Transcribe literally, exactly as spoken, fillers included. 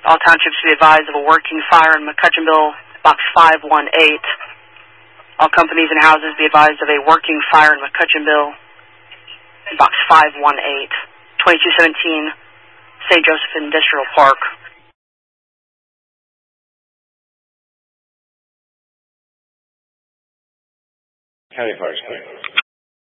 All townships to be advised of a working fire in McCutcheonville, box five one eight. All companies and houses be advised of a working fire in McCutcheonville, box five one eight. twenty-two seventeen, Saint Joseph Industrial Park. County Fire Squad.